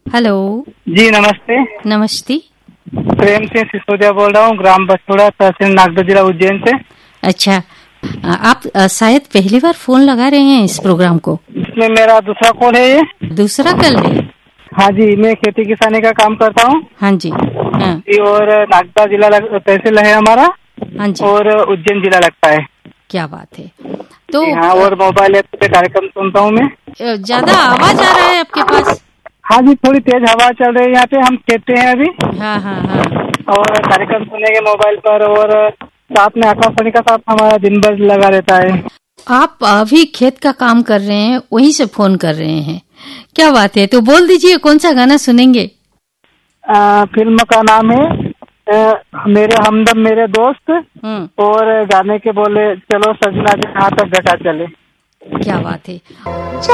Hello. जी नमस्ते। नमस्ते। प्रेम सिंह सिसोदिया बोल रहा हूँ, ग्राम बछोड़ा, तहसील नागदा, जिला उज्जैन से। अच्छा, आप शायद पहली बार फोन लगा रहे हैं इस प्रोग्राम को। इसमें मेरा दूसरा कॉल है ये। दूसरा कल है? हाँ जी, मैं खेती किसानी का काम करता हूँ। हाँ जी। हाँ जी, और नागदा जिला तहसील है हमारा। हाँ जी। और उज्जैन जिला लगता है। क्या बात है। तो हाँ, और मोबाइल ऐप पे कार्यक्रम सुनता हूँ मैं। ज्यादा आवाज आ रहा है आपके पास? हाँ जी, थोड़ी तेज हवा चल रही है यहाँ पे, हम खेत पे हैं अभी। हाँ हाँ हाँ। और कार्यक्रम सुनेंगे मोबाइल पर, और साथ में आकाशवाणी का साथ हमारा दिन भर लगा रहता है। आप अभी खेत का काम कर रहे हैं, वहीं से फोन कर रहे हैं? क्या बात है। तो बोल दीजिए कौन सा गाना सुनेंगे? फिल्म का नाम है मेरे हमदम मेरे दोस्त। और गाने के बोले, चलो सजना जहाँ तक घटा चले। क्या बात है।